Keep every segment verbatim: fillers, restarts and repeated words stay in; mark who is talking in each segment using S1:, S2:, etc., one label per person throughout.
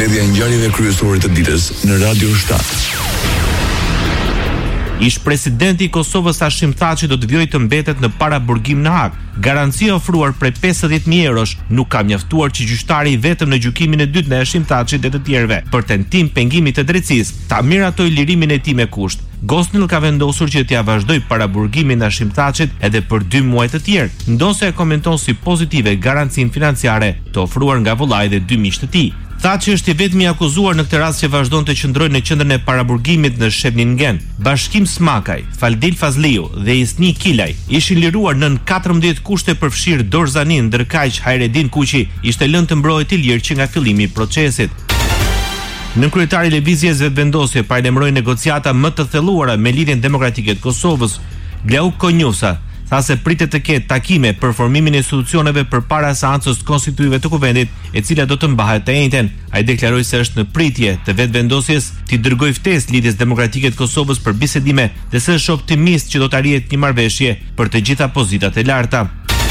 S1: Mbledhja e ngjarjeve kryesore të ditës në Radio shtat.
S2: Ish presidenti i Kosovës Hashim Thaçi do të vijojë të mbetet në paraburgim në Hag. Garancia ofruar prej pesëdhjetë mijë eurosh nuk ka mjaftuar që gjyqtari i vetëm në gjykimin e dytë në Hashim Thaçit dhe të tjerëve për tentim pengimi të drejtësisë ta miratoj lirimin e tij me kusht. Gosnell ka vendosur që t'ia vazhdoj paraburgimin në Hashim Thaçit edhe për dy muaj të tjerë, ndonse e komenton si pozitive garancinë financiare të ofruar nga vullai dhe dy miqtë të tij. Thaçi është i vetmi akuzuar në këtë rast që vazhdon të qëndrojë në qendrën e paraburgimit në Shevningen. Bashkim Smakaj, Faldil Fazliu dhe Isni Kilaj ishin liruar nën katërmbëdhjetë kushte përfshirë Dorzanin, ndërkaq Hayredin Kuqi ishte lënë të mbrojë i lirë që nga fillimi i procesit. Në kryetari lëvizjes vetëvendosje paralajmëroi negociata më të thelluara me Lidhjen Demokratike të Kosovës. Glauk Konjusa tha se pritet të ketë takime për formimin e institucioneve përpara seancës konstitutive të kuvendit, e cila do të mbahet të njëjtën. Ai deklaroi se është në pritje të vetëvendosjes t'i dërgojë ftesë Lidhjes Demokratike të Kosovës për bisedime dhe se është optimist që do të arrihet një marrëveshje për të gjitha pozitat e larta.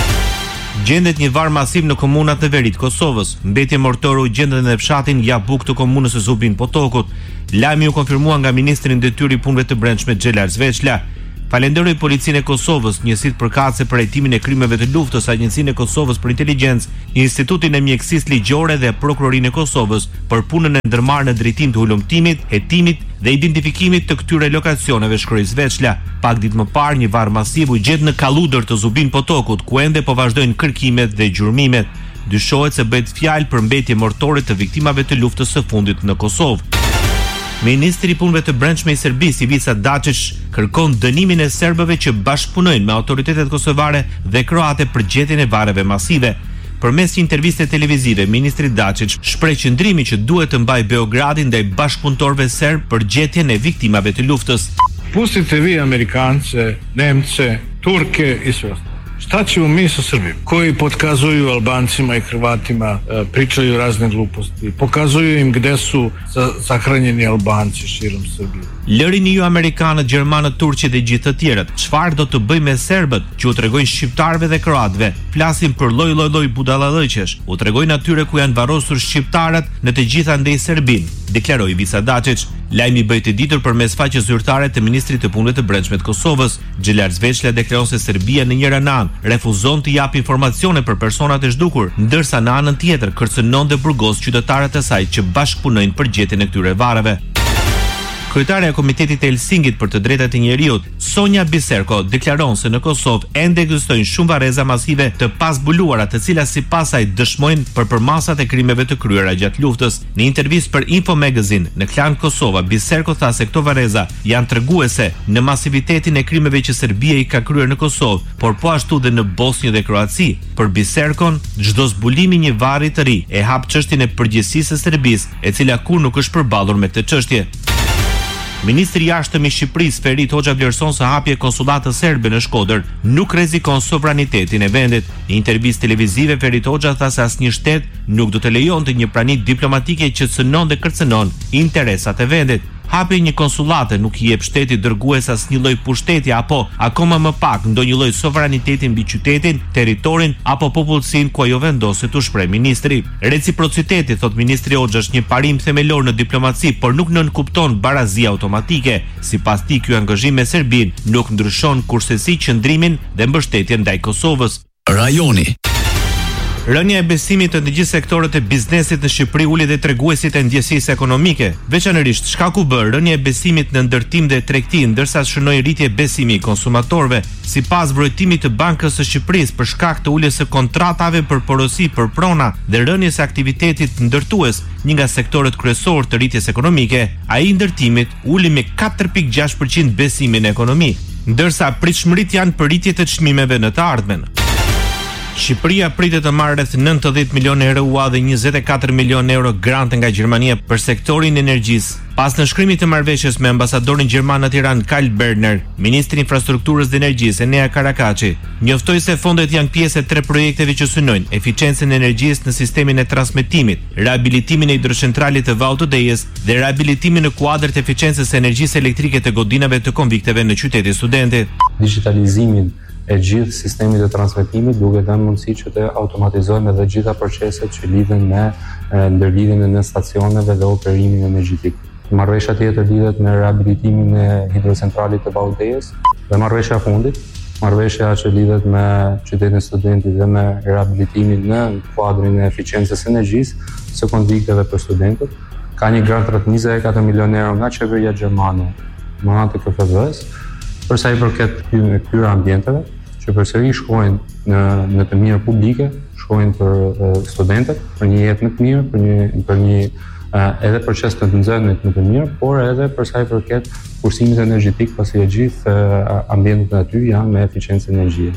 S2: Gjendet një varr masiv në komunat në veri të Kosovës. Mbetje mortore u gjendet në fshatin Jabuk të komunës së Zubin Potokut. Lajmi u konfirmua nga ministri i detyrë i punëve të brendshme Xhelar Zveçla. Falenderoj Policinë e Kosovës, njësitë përkatëse për hetimin e krimeve të luftës, Agjencinë e Kosovës për Inteligjencë, Institutin e Mjekësisë Ligjore dhe Prokurorinë e Kosovës për punën e ndërmarrë në drejtim të hulumtimit, hetimit dhe identifikimit të këtyre lokacioneve, shkroi Zveçla. Pak ditë më parë, një varr masiv u gjet në Kalludër të Zubin Potokut, ku ende po vazhdojnë kërkimet dhe gjurmimet. Dyshohet se bëhet fjalë për mbetje mortore të viktimave të luftës së fundit në Kosovë. Ministri i punëve të brendshme i Serbisë Ivica Dačić kërkon dënimin e serbëve që bashkëpunojnë me autoritetet kosovare dhe kroate për gjetjen e varreve masive. Përmes një interviste televizive, ministri Dačić shpreh qëndrimin që duhet të mbajë Beogradi ndaj bashkëpunëtorëve serb për gjetjen e viktimave të luftës.
S3: Pustite vi Amerikance, Nemce, Turke i sve. Šta ćemo mi sa Srbima, koji potkazuju Albancima i Hrvatima, pričaju razne gluposti, pokazuju im gde su sahranjeni Albanci širom Srbije.
S2: Lërini ju amerikanët, gjermanët, turqit dhe gjithë të tjerët. Çfarë do të bëjmë me serbët që u tregojnë shqiptarëve dhe kroatëve? Flasin për lloj lloj lloj budallallëqesh. U tregojnë atyre ku janë varrosur shqiptarët në të gjitha ndej Serbin, deklaroi Ivica Dačić. Lajmi bëhet i ditur përmes faqes zyrtare të ministrit të punëve të brendshme të Kosovës. Xhelar Zveçla deklaron se Serbia në njëra anë refuzon të japë informacione për personat e zhdukur, ndërsa në anën tjetër kërcënon dhe burgos qytetarët e saj që bashkëpunojnë për gjetjen e këtyre varreve. Kryetaria e Komitetit të Helsinkit për të drejtat e njerëzit, Sonja Biserko, deklaron se në Kosovë ende ekzistojnë shumë varreza masive të pazbuluara, të cilat sipas saj dëshmojnë për përmasat e krimeve të kryera gjatë luftës. Në intervistë për Info Magazine në Klan Kosova, Biserko tha se këto varreza janë treguese në masivitetin e krimeve që Serbia i ka kryer në Kosovë, por po ashtu dhe në Bosnjë dhe Kroaci. Për Biserkon, çdo zbulimi i një varri të ri e hap çështjen e përgjegjësisë së Serbisë, e cila kur nuk është përballur me këtë çështje. Ministri i jashtëm i Shqipërisë Ferit Hoxha vlerëson se hapja e konsullatës serbe në Shkodër nuk rrezikon sovranitetin e vendit. Në intervistë televizive Ferit Hoxha tha se asnjë shtet nuk do të lejonte një prani diplomatike që cënon dhe kërcënon interesat e vendit. Hapja e një konsullate nuk i jep shtetit dërgues asnjë lloj pushteti apo akoma më pak ndonjë lloj sovraniteti mbi qytetin, territorin apo popullsinë ku ajo vendoset, u shpreh ministri. Reciprociteti, thot ministri Hoxha, është një parim themelor në diplomaci, por nuk nënkupton barazi automatike. Sipas tij, ky angazhim me Serbin nuk ndryshon kurrësi qëndrimin dhe mbështetjen ndaj Kosovës.
S1: Rajoni.
S2: Rënja e besimit të të gjithë sektorët e biznesit në Shqipëri uli dhe treguesit e ndjesisë ekonomike. Veçanërisht, shkaku bë rënja e besimit në ndërtim dhe tregti, ndërsa shënoi rritje besimi i konsumatorëve. Sipas vërtetimit të Bankës së Shqipërisë, për shkak të uljes së kontratave për porosi për prona dhe rënjes së aktivitetit ndërtues, një nga sektorët kryesor të rritjes ekonomike, ai i ndërtimit uli me katër pikë gjashtë përqind besimin në ekonomi, ndërsa pritshmëritë janë për rritje të çmimeve në të ardhmen. Shqipëria pritet të marrë rreth nëntëdhjetë milionë euro U A dhe njëzet e katër milionë euro grante nga Gjermania për sektorin e energjisë. Pas nënshkrimit të marrëveshjes me ambasadorin gjerman në Tiranë Karl Berner, ministri i infrastrukturës dhe energjisë Enea Karakaçi njoftoi se fondet janë pjesë e tre projekteve që synojnë eficiencën e energjisë në sistemin e transmetimit, rehabilitimin e hidrocentralit të Vau të Dejës dhe rehabilitimin në kuadër të eficiencës së energjisë elektrike të godinave të konvikteve në qytetin Studenti.
S4: Digitalizimin e gjithë sistemi të transmetimit, duke dhënë mundësi që të automatizojmë edhe gjitha proceset që lidhen me ndërlidhjen në stacioneve dhe operimin energjetik. Marrëveshja tjetër lidhet me rehabilitimin e hidrocentralit të Baudejës dhe marrëveshja e fundit, marrëveshja që lidhet me qytetin e Studentit dhe me rehabilitimin në kuadrin e eficiencës energjisë së konvikteve për studentët. Ka një grant rreth njëzet e katër milionë euro nga qeveria gjermane, me anë të K F V-s, për sa i përket këtyre ambienteve, që përsëri shkojnë në në të mirë publike, shkojnë për studentët, për një jetë më të mirë, për një për një edhe proces të nxënit më të mirë, por edhe për sa i përket kursimit energjetik, pasi e gjithë ambientet aty janë me eficiencë energjie.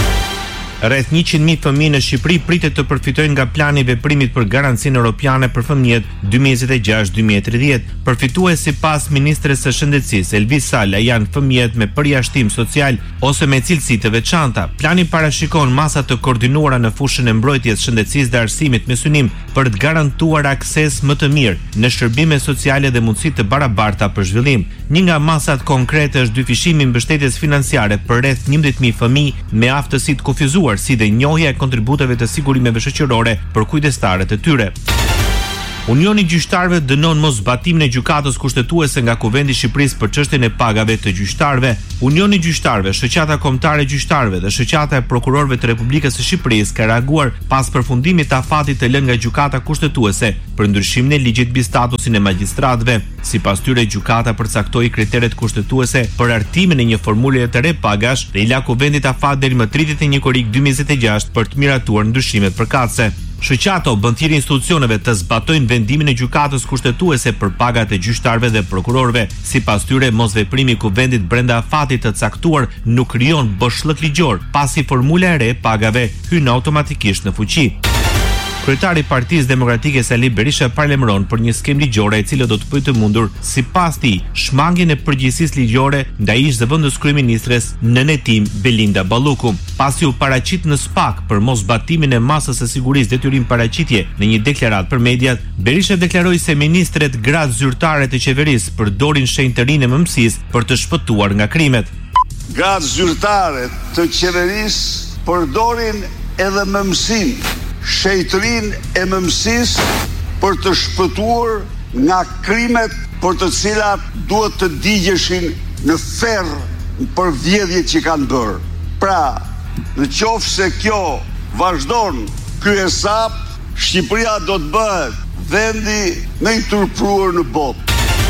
S2: Rreth njëqind mijë fëmijë në Shqipëri pritet të përfitojnë nga plani i veprimit për garancinë europiane për fëmijët dy mijë njëzet e gjashtë dy mijë e tridhjetë. Përfitues sipas ministres së shëndetësisë Elvis Sala janë fëmijët me përjashtim social ose me cilësi të veçanta. Plani parashikon masa të koordinuara në fushën e mbrojtjes, shëndetësisë dhe arsimit me synim për të garantuar akses më të mirë në shërbime sociale dhe mundësi të barabarta për zhvillim. Një nga masat konkrete është dyfishimi i mbështetjes financiare për rreth njëmbëdhjetë mijë fëmijë me aftësi të kufizuar, si dhe njohja e kontributeve të sigurimeve shoqërore për kujdestarët e tyre. Unioni i Gjyqtarëve dënon mosbatimin e gjykatës kushtetuese nga Kuvendi i Shqipërisë për çështjen e pagave të gjyqtarëve. Unioni i Gjyqtarëve, Shoqata Kombëtare e Gjyqtarëve dhe Shoqata e Prokurorëve të Republikës së Shqipërisë ka reaguar pas përfundimit të afatit të lënë nga gjykata kushtetuese për ndryshimin e ligjit mbi statusin e magjistratëve. Sipas tyre, gjykata përcaktoi kriteret kushtetuese për hartimin e një formule të re pagash dhe i la Kuvendit afat deri më tridhjetë e një korrik dy mijë njëzet e gjashtë për të miratuar ndryshimet përkatëse. Shoqata u bën thirrje institucioneve të zbatojnë vendimin e gjykatës kushtetuese për pagat e gjyqtarëve dhe prokurorëve. Sipas tyre, mosveprimi i Kuvendit brenda afatit të caktuar nuk krijon boshllëk ligjor, pasi formula e re pagave hyn automatikisht në fuqi. Kryetari i Partisë Demokratike Sali Berisha parlemron për një skemë ligjore e cila do të bëjë të mundur, sipas tij, shmangjen e përgjegjësisë ligjore ndaj ish-zëvendës kryeministres nën e tij Belinda Balluku. Pasi u paraqit në S P A K për mosbatimin e masës së sigurisë detyrim paraqitje në një deklaratë për mediat, Berisha deklaroi se ministret gratë zyrtare të qeverisë përdorin shenjtë të rinë e mëmësisë për të shpëtuar nga krimet.
S5: Gratë zyrtare të qeverisë përdorin edhe mëmësinë, shejtërin e mëmësisë për të shpëtuar nga krimet për të cilat duhet të digjeshin në ferr për vjedhjet që kanë bërë. Pra, në qoftë se kjo vazhdon ky hesap, Shqipëria do të bëhet vendi më i turpruar në botë.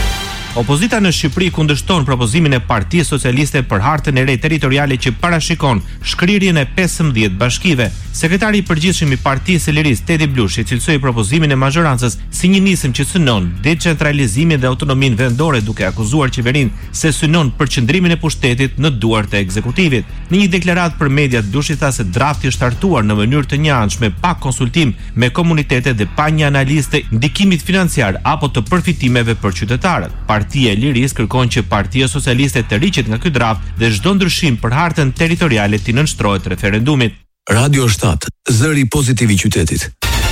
S2: Opozita në Shqipëri kundërshton propozimin e Partisë Socialiste për hartën e re territoriale që parashikon shkrirjen e pesëmbëdhjetë bashkive. Sekretari i përgjithshëm i Partisë së Lirisë, Tedi Blushi, cilësoi propozimin e mazhorancës si një nisëm që synon decentralizimin dhe autonominë vendore, duke akuzuar qeverinë se synon përqendrimin e pushtetit në duart e ekzekutivit. Në një deklaratë për mediat, Blushi tha se drafti është hartuar në mënyrë të njëanshme, pa konsultim me komunitetet dhe pa një analizë të ndikimit financiar apo të përfitimeve për qytetarët. Partia e Lirisë kërkon që Partia Socialiste të riqet nga ky draft dhe çdo ndryshim për hartën territoriale të nënshtrohet referendumit.
S1: Radio shtat, zëri pozitiv i qytetit.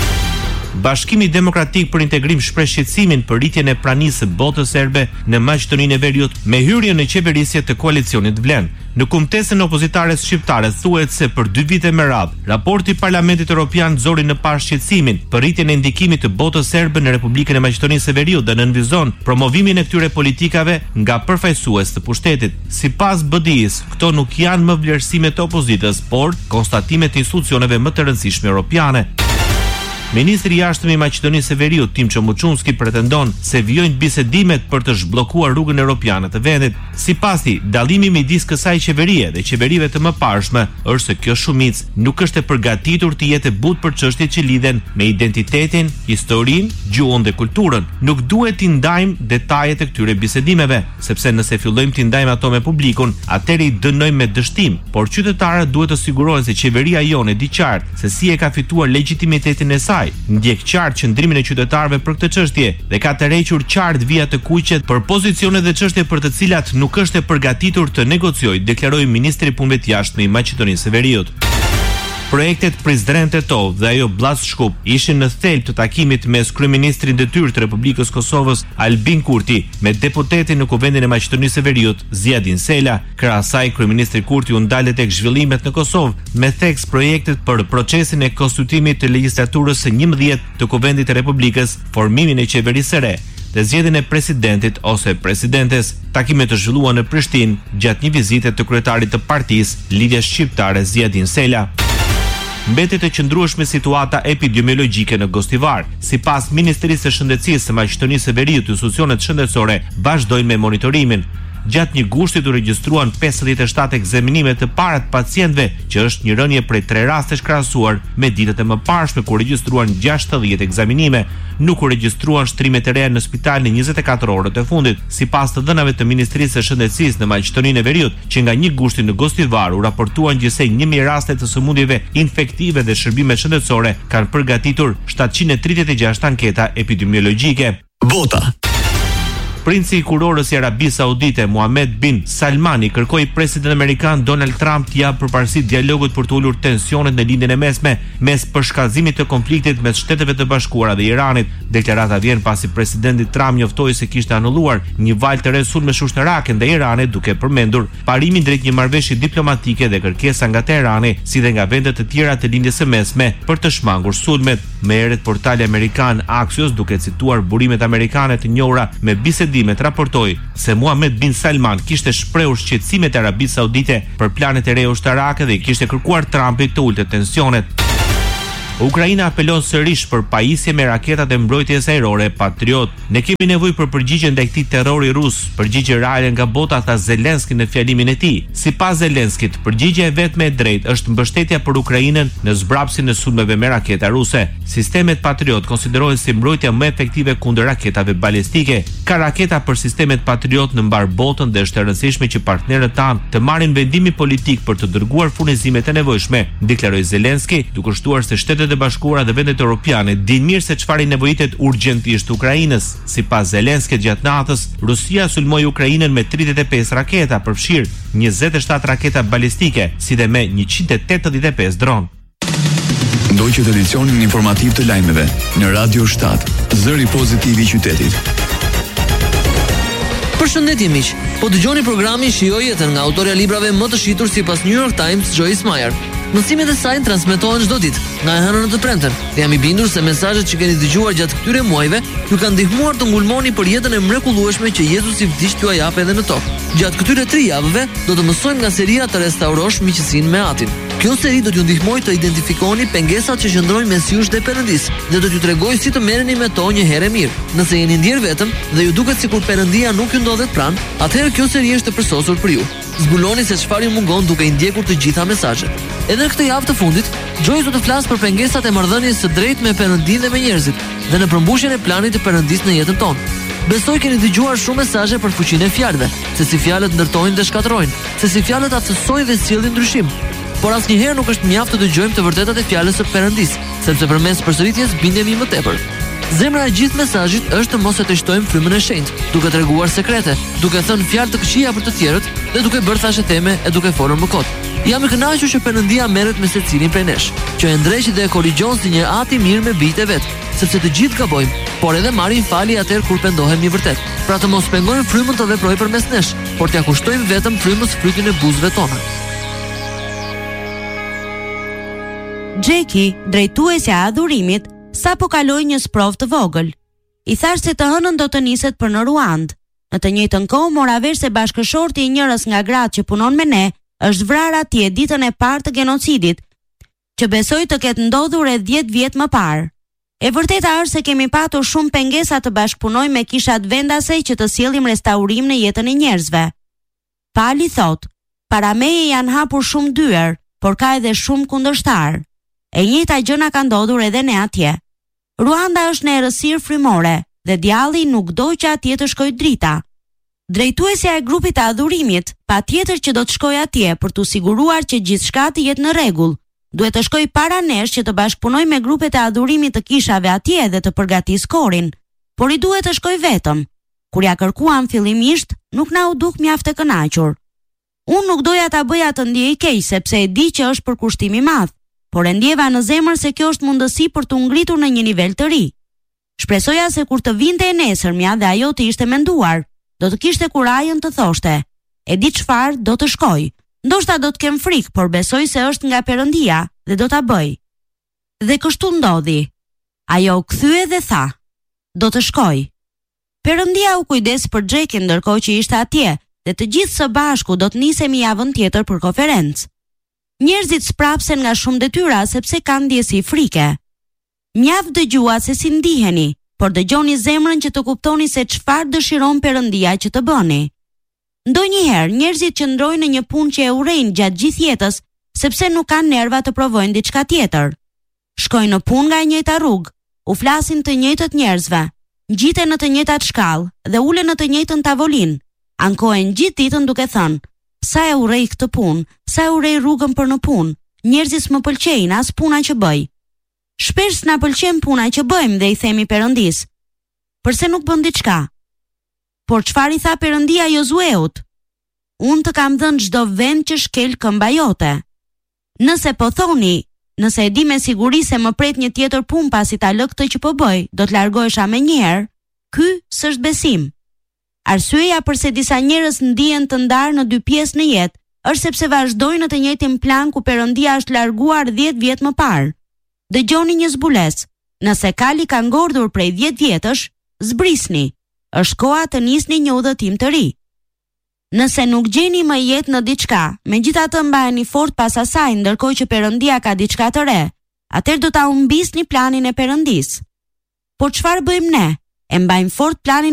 S2: Bashkimi Demokratik për Integrim shpreh shqetësimin për rritjen e pranisë së botës serbe në Maqedoninë e Veriut me hyrjen në qeverisje të koalicionit Vlen. Në kumtesën opozitares shqiptare thuhet se për dy vite me radhë, raporti i Parlamentit Evropian nxori në parë shqetësimin për rritjen e ndikimit të botës serbe në Republikën e Maqedonisë së Veriut dhe nënvizon promovimin e këtyre politikave nga përfaqësues të pushtetit. Sipas B D I-s, këto nuk janë më vlerësime të opozitës, por konstatime të institucioneve më të rëndësishme europiane. Ministri i Jashtëm i Maqedonisë së Veriut, Tim Çomuçunski, pretendon se vijojnë bisedimet për të zhbllokuar rrugën europiane të vendit. Sipas tij, dallimi midis kësaj qeverie dhe qeverive të mëparshme është se kjo shumicë nuk është e përgatitur të jetë e butë për çështjet që lidhen me identitetin, historinë, gjuhën dhe kulturën. Nuk duhet t'i ndajmë detajet e këtyre bisedimeve, sepse nëse fillojmë t'i ndajmë ato me publikun, atëherë i dënojmë me dështim, por qytetarët duhet të sigurohen se qeveria jonë e di qartë se si e ka fituar legitimitetin e saj. Ndjek qartë qëndrimin e qytetarëve për këtë çështje dhe ka tërhequr qartë vija të kuqe për pozicione dhe çështje për të cilat nuk është e përgatitur të negociojë, deklaroi ministri i punëve të jashtme i Maqedonisë së Veriut. Projektet Prizren Tetov dhe ajo Bllaz Shkup ishin në thelb të takimit mes kryeministrit në detyrë të Republikës Kosovës Albin Kurti me deputetin në Kuvendin e Maqedonisë së Veriut Zjadin Sela. Krahas asaj, kryeministri Kurti u ndalë tek zhvillimet në Kosovë me theks projektet për procesin e konstituimit të legjislaturës së njëmbëdhjetë të Kuvendit të Republikës, formimin e qeverisë së re dhe zgjedhjen e presidentit ose presidentes. Takimet të zhvilluan në Prishtinë gjatë një vizite të kryetarit të partisë Lidhja Shqiptare Zjadin Sela. Mbetet e qëndrueshme situata epidemiologjike në Gostivar. Sipas Ministrisë së Shëndetësisë së Maqedonisë së Veriut, institucionet shëndetësore vazhdojnë me monitorimin. Gjatë një gushti u regjistruan pesëdhjetë e shtatë ekzaminime të para të pacientëve, që është një rënje prej tre rastesh krahasuar me ditët e mëparshme ku regjistruan gjashtëdhjetë ekzaminime. Nuk u regjistruan shtrime të reja në spitalin në njëzet e katër orët e fundit. Sipas të dhënave të Ministrisë së Shëndetësisë në Maqedoninë e Veriut, që nga një gushti në Gostivar u raportuan gjithsej një mijë raste të sëmundjeve infektive dhe shërbimet shëndetësore kanë përgatitur shtatëqind e tridhjetë e gjashtë anketa epidemiologjike.
S1: Bota.
S2: Princi i kurorës i Arabisë Saudite Mohammed bin Salmani kërkoi president amerikan Donald Trump t'i japë përparësi dialogut për të ulur tensionet në lindjen e mesme mes përshkallëzimit të konfliktit mes Shteteve të Bashkuara dhe Iranit. Deklarata vjen pasi presidenti Trump njoftoi se kishte anulluar një valë të re sulme ushtarake ndaj Iranit, duke përmendur parimin drejt një marrëveshje diplomatike dhe kërkesa nga Teherani, si dhe nga vende të tjera të lindjes së mesme për të shmangur sulmet. Me eret portali amerikan Axios, duke cituar burimet amerikane të njohura me bisedimet, raportoi se Mohammed bin Salman kishte shprehur shqetësimet e Arabisë Saudite për planet e reja ushtarake dhe i kishte kërkuar Trumpit të ulte tensionet. Ukraina apelon sërish për pajisje me raketat e mbrojtjes ajrore Patriot. Ne kemi nevojë për përgjigje ndaj këtij terrori rus, përgjigje reale nga bota, tha Zelenski në fjalimin e tij. Sipas Zelenskit, përgjigjja e vetme e drejtë është mbështetja për Ukrainën në zbrapsin e sulmeve me raketa ruse. Sistemet Patriot konsiderohen si mbrojtja më efektive kundër raketave balistike. Ka raketa për sistemet Patriot në mbar botën dhe është e rëndësishme që partnerët tanë të marrin vendimi politik për të dërguar furnizimet e nevojshme, deklaroi Zelenski, duke shtuar se Shtetet e Bashkuara dhe vendet europiane dinë mirë se çfarë i nevojitet urgjentisht Ukrainës. Sipas Zelenskit, gjatë natës Rusia sulmoi Ukrainën me tridhjetë e pesë raketa, përfshirë njëzet e shtatë raketa balistike, si dhe me njëqind e tetëdhjetë e pesë dron.
S1: Ndoqët edicionin informativ të lajmeve në Radio shtat, zëri pozitiv i qytetit.
S6: Përshëndetje miq. Po dëgjoni programin Shijoj jetën nga autorja e librave më të shitur sipas New York Times, Joyce Meyer. Mësimet e saj transmetohen çdo ditë nga e hëna në të premten. Dhe jam i bindur se mesazhet që keni dëgjuar gjatë këtyre muajve ju kanë ndihmuar të ngulmoni për jetën e mrekullueshme që Jezusi vdiq t'ju japë edhe në tokë. Gjatë këtyre tre javëve do të mësojmë nga seria të restaurosh miqësinë me Atin. Kjo seri do t'ju ndihmojë të identifikoni pengesat që qëndrojnë mes jush dhe Perëndis dhe do t'ju tregoj si të merreni me to një herë mirë. Nëse jeni ndjer vetëm dhe ju duket sikur Perëndia nuk ju ndodhet pranë, atëherë kjo seri është e përsosur për ju. Zbuloni se çfarë ju mungon duke i ndjekur të gjitha mesazhet. Edhe në këtë javë të fundit, Joyce do të flasë për pengesat e marrëdhënies së drejtë me Perëndin dhe me njerëzit dhe në përmbushjen e planit të Perëndis në jetën tonë. Besoj keni dëgjuar shumë mesazhe për fuqinë e fjalëve, se si fjalët ndërtojnë dhe shkatërrojnë, se si fjalët aftësojnë dhe sjellin ndryshim. Por asnjëherë nuk është mjaft të dëgjojmë të vërtetat e fjalës së Perëndis, sepse përmes përsëritjes bindemi më tepër. Zemra e gjithë mesazhit është të mos e tështojmë frymën e shenjtë, duke treguar sekrete, duke thënë fjalë të këqija për të tjerët dhe duke bërë thashë teme e duke folur më kot. Jam i kënaqur që Perëndia merret me secilin prej nesh, që e ndreq dhe e korrigjon si një ati mirë me bijtë e vet, sepse të gjithë gabojmë, por edhe marrim falje atëherë kur pendohemi vërtet. Pra të mos pengojmë frymën të veprojë përmes nesh, por t'ia kushtojmë vetëm frymës frytin e buzëve tona.
S7: Jackie, drejtuesja e adhurimit, sapo kaloi një sprov të vogël. I thash se të hënën do të niset për në Ruand. Në të njëjtën kohë mora vesh se bashkëshorti i njërës nga gratë që punon me ne është vrarë atje ditën e parë të genocidit, që besoj të ketë ndodhur e dhjetë vjet më parë. E vërteta është se kemi patur shumë pengesa të bashkëpunojmë me kishat vendase që të sjellim restaurim në jetën e njerëzve. Pali thot, para meje janë hapur shumë dyer, por ka edhe shumë kundërshtar. E njëjta gjëna ka ndodhur edhe ne atje. Ruanda është në errësirë frymore dhe djalli nuk do që atje të shkojë drita. Drejtuesja e grupit të adhurimit patjetër që do të shkojë atje për t'u siguruar që gjithçka të jetë në rregull. Duhet të shkojë para nesh që të bashkëpunojë me grupet e adhurimit të kishave atje dhe të përgatis korin, por i duhet të shkojë vetëm. Kur ja kërkuam fillimisht, nuk na u duk mjaft e kënaqur. Unë nuk doja ta bëja të ndjej keq sepse e di që është përkushtim i madh, por e ndjeva në zemër se kjo është mundësi për të ngritur në një nivel të ri. Shpresoja se kur të vinte e nesërmja dhe ajo të ishte menduar, do të kishte kurajën të thoshte, e di çfarë do të shkoj. Ndoshta do të kem frikë, por besoj se është nga Perëndia dhe do ta bëj. Dhe kështu ndodhi. Ajo u kthye dhe tha, do të shkoj. Perëndia u kujdes për Xhekin ndërkohë që ishte atje, dhe të gjithë së bashku do të nisemi javën tjetër për konferencë. Njerëzit sprapsen nga shumë detyra sepse kanë ndjesi frike. Mjaft dëgjua se si ndiheni, por dëgjoni zemrën që të kuptoni se çfarë dëshiron Perëndia që të bëni. Ndonjëherë njerëzit qëndrojnë në një punë që e urrejnë gjatë gjithë jetës, sepse nuk kanë nerva të provojnë diçka tjetër. Shkojnë në punë nga e njëjta rrugë, u flasin të njëjtët njerëzve, ngjiten në të njëjtat shkallë dhe ulen në të njëjtën tavolinë. Ankohen gjithë ditën duke thënë, sa e urrej këtë punë, sa e urrej rrugën për në punë, njerëzit më pëlqejnë as puna që bëj. Shpesh s'na pëlqen puna që bëjmë dhe i themi Perëndis, përse nuk bën diçka? Por çfarë i tha Perëndia Josueut? Unë të kam dhënë çdo vend që shkel këmba jote. Nëse po thoni, nëse e di me siguri se më pret një tjetër punë pasi ta lë këtë që po bëj, do të largohesha menjëherë, ky s'është besim. Arsyeja pse disa njerëz ndihen të ndarë në dy pjesë në jetë, është sepse vazhdojnë në të njëjtin plan ku Perëndia është larguar dhjetë vjet më parë. Dëgjoni një zbulesë. Nëse kali ka ngordhur prej dhjetë vjetësh, zbrisni. Është koha të nisni një udhëtim të ri. Nëse nuk gjeni më jetë në diçka, megjithatë mbaheni fort pas asaj ndërkohë që Perëndia ka diçka të re, atëherë do ta humbisni planin e Perëndis. Por çfarë bëjmë ne? E mbajmë fort planin